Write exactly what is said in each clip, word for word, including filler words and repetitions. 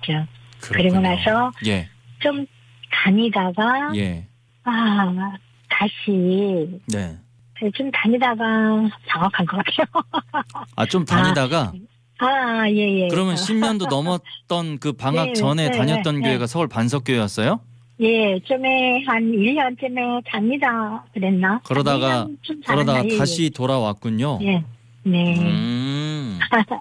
그랬죠. 그렇군요. 그리고 나서 예. 좀 다니다가 예. 아 다시 네. 좀 다니다가 방학한 것 같아요. 아, 좀 다니다가 아, 예, 예. 그러면 십 년도 넘었던 그 방학 네, 전에 네, 다녔던 네, 교회가 네. 서울 반석교회였어요? 예, 좀에 한 일 년쯤에 다니다 그랬나? 그러다가 좀 그러다가 예, 다시 돌아왔군요. 예. 네. 음.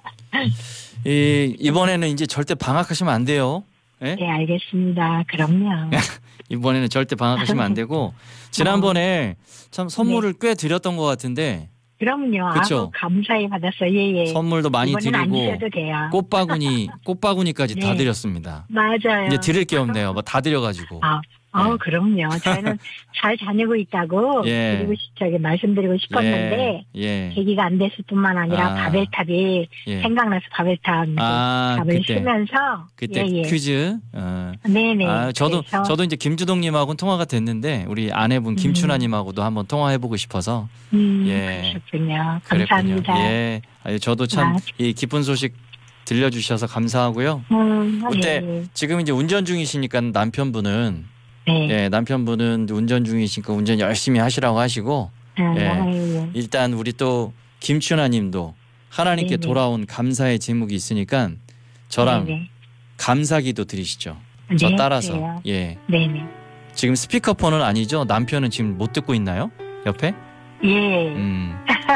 이 이번에는 이제 절대 방학하시면 안 돼요. 예? 네, 알겠습니다. 그럼요. 이번에는 절대 방학하시면 안 되고 지난번에 참 선물을 꽤 드렸던 것 같은데 그럼요. 그쵸? 아주 감사히 받았어요. 예, 예. 선물도 많이 이번엔 안 드리고 주셔도 돼요. 꽃바구니 꽃바구니까지 다 네. 드렸습니다. 맞아요. 이제 드릴 게 없네요. 뭐 다 드려가지고. 아, 아, 네. 그럼요. 저는 잘 다니고 있다고 예. 드리고 싶, 저기 말씀드리고 싶었는데 예. 예. 계기가 안 됐을 뿐만 아니라 아. 바벨탑이 예. 생각나서 바벨탑 아, 답을 그때. 쓰면서 그때 예, 예. 퀴즈. 어. 네네. 아, 저도 그래서, 저도 이제 김주동님하고는 통화가 됐는데 우리 아내분 김춘하님하고도 한번 통화해보고 싶어서. 음, 예. 그러셨군요. 그랬군요. 감사합니다. 예. 아니, 저도 참 이 아. 기쁜 소식 들려주셔서 감사하고요. 음, 그때 예, 예. 지금 이제 운전 중이시니까 남편분은 네. 예, 남편분은 운전 중이시니까 운전 열심히 하시라고 하시고 음, 예. 예. 일단 우리 또 김춘하님도 하나님께 네네. 돌아온 감사의 제목이 있으니까 저랑 네네. 감사기도 드리시죠. 저 네, 따라서. 그래요. 예. 네네. 지금 스피커폰은 아니죠? 남편은 지금 못 듣고 있나요? 옆에? 예. 음.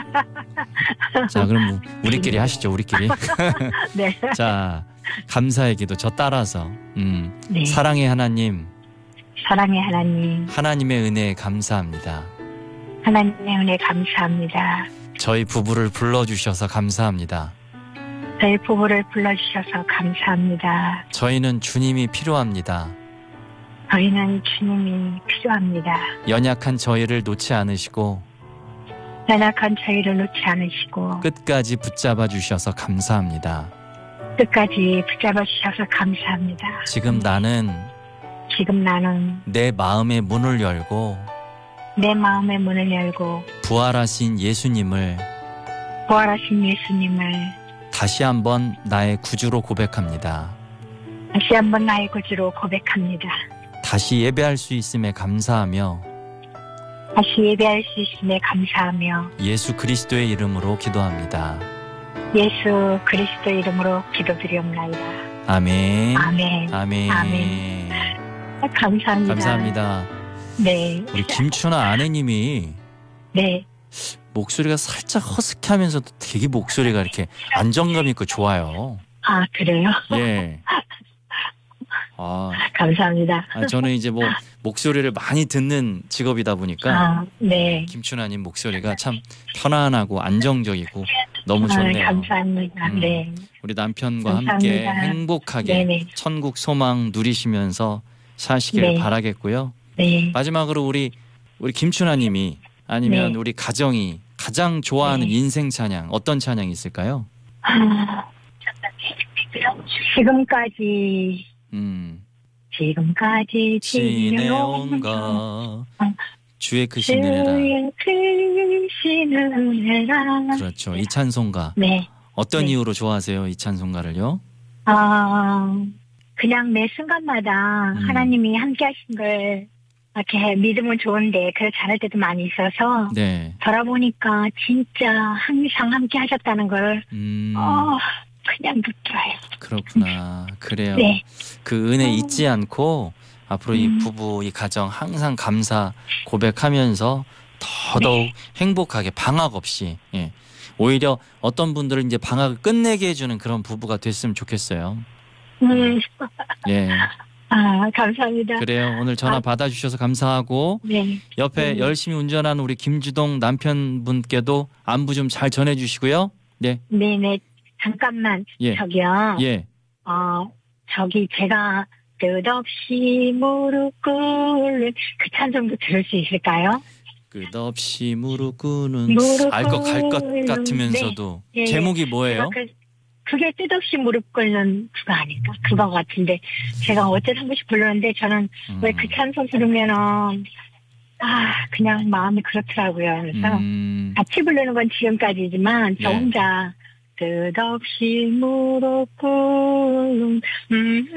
자, 그럼 우리끼리 하시죠. 우리끼리. 네. 자, 감사의 기도 저 따라서. 음. 네. 사랑의 하나님, 사랑의 하나님, 하나님의 은혜에 감사합니다. 하나님의 은혜 감사합니다. 저희 부부를 불러주셔서 감사합니다. 저희 부부를 불러주셔서 감사합니다. 저희는 주님이 필요합니다. 저희는 주님이 필요합니다. 연약한 저희를 놓지 않으시고 연약한 저희를 놓지 않으시고 끝까지 붙잡아 주셔서 감사합니다. 끝까지 붙잡아 주셔서 감사합니다. 지금 나는 지금 나는 내 마음의 문을 열고 내 마음의 문을 열고 부활하신 예수님을 부활하신 예수님을 다시 한번 나의 구주로 고백합니다. 다시 한번 나의 구주로 고백합니다. 다시 예배할 수 있음에 감사하며 다시 예배할 수 있음에 감사하며 예수 그리스도의 이름으로 기도합니다. 예수 그리스도 이름으로 기도드리옵나이다. 아멘. 아멘. 아멘. 아멘. 감사합니다. 감사합니다. 네. 우리 김춘아 아내님이 네. 목소리가 살짝 허스키하면서도 되게 목소리가 이렇게 안정감 있고 좋아요. 아, 그래요? 예. 아, 감사합니다. 아, 저는 이제 뭐 목소리를 많이 듣는 직업이다 보니까 아, 네. 김춘하님 목소리가 참 편안하고 안정적이고 너무 좋네요. 아, 감사합니다. 음, 네. 우리 남편과 감사합니다. 함께 행복하게 네네. 천국 소망 누리시면서 사시길 네. 바라겠고요. 네. 마지막으로 우리 우리 김춘하님이 아니면 네. 우리 가정이 가장 좋아하는 네. 인생 찬양 어떤 찬양이 있을까요? 아, 지금까지, 음, 지금까지 지내온 것. 지내온가 주의 크신 은혜라. 주의 크신 은혜라. 그렇죠. 이 찬송가 네. 어떤 네. 이유로 좋아하세요? 이 찬송가를요? 아, 그냥 매 순간마다 음. 하나님이 함께 하신 걸 이렇게 믿으면 좋은데 그렇지 않을 때도 많이 있어서 네. 돌아보니까 진짜 항상 함께 하셨다는 걸 음, 어, 그냥 느껴요. 그렇구나. 그래요. 네. 그 은혜 잊지 않고 앞으로 이 음. 부부, 이 가정 항상 감사 고백하면서 더더욱 네. 행복하게 방학 없이 예. 오히려 어떤 분들은 이제 방학을 끝내게 해주는 그런 부부가 됐으면 좋겠어요. 음. 예. 아, 감사합니다. 그래요. 오늘 전화 아. 받아주셔서 감사하고 네. 옆에 네. 열심히 운전하는 우리 김주동 남편분께도 안부 좀 잘 전해주시고요. 네. 네네. 잠깐만. 예. 저기요. 예. 어, 저기 제가 끝없이 무릎 꿇는 그 찬송도 들을 수 있을까요? 끝없이 무릎 꿇는 무릎 알 것 갈 것 꿇는, 같으면서도 네. 예, 제목이 뭐예요? 그, 그게 뜻없이 무릎 꿇는 그거 아닐까? 그거 같은데 제가 어째서 한 번씩 부르는데 저는 음. 왜 그 찬송 들으면은 아 그냥 마음이 그렇더라고요. 그래서 음. 같이 부르는 건 지금까지지만 저 네. 혼자 끝없이 무릎 꿇는 음.